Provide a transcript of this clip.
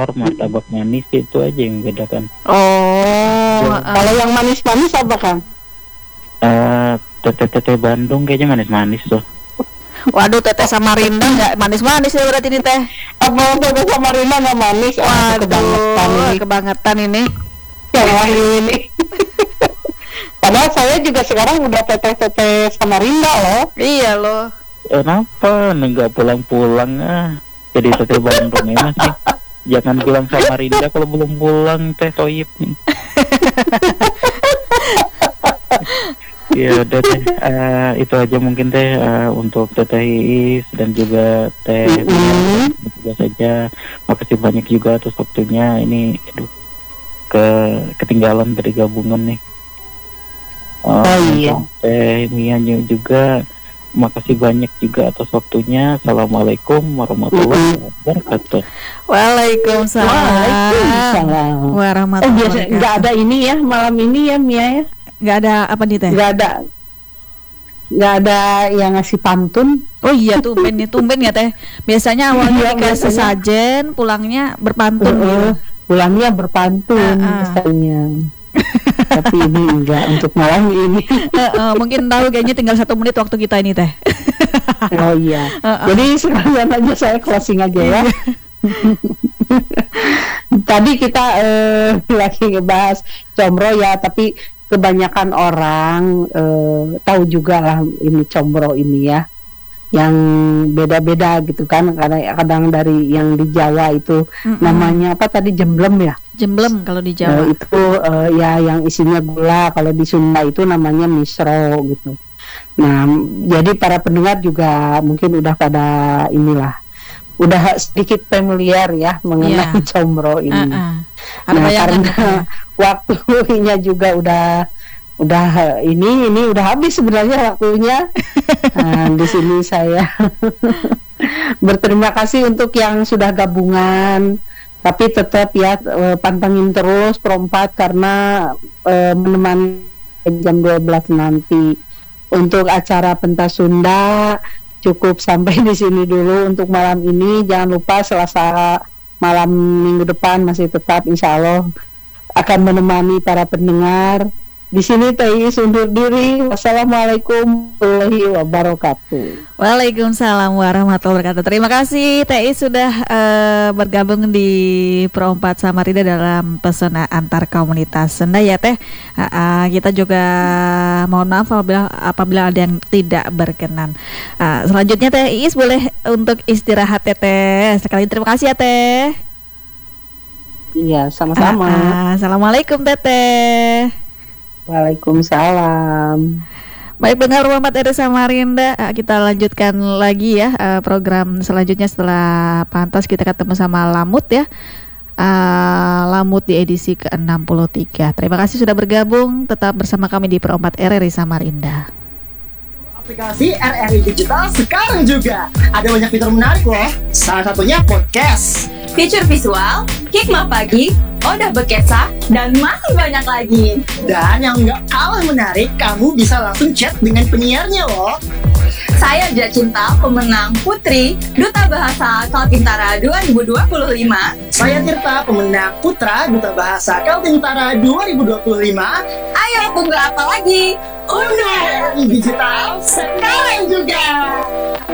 telur, martabak manis, itu aja yang bedakan. Kalau yang manis-manis apa Kang? Tete Bandung kayaknya manis-manis tuh. Waduh, Tete Samarinda nggak manis-manis ya berarti ini teh. Apa Tete Samarinda nggak manis? Waduh, kebangetan ini. Yang ini. Padahal saya juga sekarang udah Tete Samarinda loh. Iya loh. Kenapa nggak pulang-pulang jadi Tete Bandung ya sih? Jangan bilang Samarinda kalau belum pulang Teh Toyib nih. Ya udah Teh, itu aja mungkin Teh untuk Teteh Iis dan juga Teh juga saja. Makasih banyak juga atas waktunya. Ini ketinggalan dari gabungan nih. Iya. Teh Mia juga makasih banyak juga atas waktunya. Assalamualaikum warahmatullahi wabarakatuh. Waalaikumsalam warahmatullahi wabarakatuh. Nggak ada ini ya malam ini ya Mia ya? Nggak ada apa nih Teh? Nggak ada yang ngasih pantun. Oh iya, tumben ya Teh. Biasanya awalnya dikasih sesajen, pulangnya berpantun gitu. Pulangnya berpantun biasanya. Tapi ini enggak untuk malam ini. Mungkin tahu kayaknya tinggal 1 menit waktu kita ini Teh. Oh iya. Jadi sekalian aja saya closing aja ya. Tadi kita lagi ngebahas combro ya, tapi kebanyakan orang tahu juga lah ini combro ini ya, yang beda-beda gitu kan. Kadang dari yang di Jawa itu namanya apa tadi, jemblem ya? Jemblem kalau di Jawa. Itu ya yang isinya gula. Kalau di Sunda itu namanya misro gitu. Nah, jadi para pendengar juga mungkin udah pada udah sedikit familiar ya mengenai combro ini. Nah, karena waktunya juga udah ini udah habis sebenarnya waktunya. Nah, di sini saya berterima kasih untuk yang sudah gabungan, tapi tetap ya pantengin terus Pro 4 karena menemani jam 12 nanti. Untuk acara pentas Sunda cukup sampai di sini dulu untuk malam ini. Jangan lupa Selasa malam minggu depan masih tetap insya Allah akan menemani para pendengar. Di sini Teh Iis undur diri. Wassalamualaikum warahmatullahi wabarakatuh. Waalaikumsalam warahmatullahi wabarakatuh. Terima kasih Teh Iis sudah bergabung di Pro 4 Samarinda dalam pesona antar komunitas Sunda ya Teh. Kita juga mohon maaf apabila ada yang tidak berkenan. Selanjutnya Teh Iis boleh untuk istirahat Teh. Sekali terima kasih ya Teh. Iya, sama-sama. Assalamualaikum Teteh. Waalaikumsalam. Baik, pendengar Pro 4 Samarinda, kita lanjutkan lagi ya program selanjutnya setelah pantas. Kita ketemu sama Lamut ya. Lamut di edisi ke-63. Terima kasih sudah bergabung. Tetap bersama kami di Pro 4 RRI Samarinda. Aplikasi RRI Digital sekarang juga ada banyak fitur menarik loh. Salah satunya podcast, fitur visual, Hikmah Pagi, Odah Bekesa, dan masih banyak lagi. Dan yang nggak kalah menarik, kamu bisa langsung chat dengan penyiarnya loh. Saya Jacinta, pemenang Putri Duta Bahasa Kaltintara 2025. Saya Tirta, pemenang Putra Duta Bahasa Kaltintara 2025. Ayo tunggu apa lagi? Udah digital sekarang juga.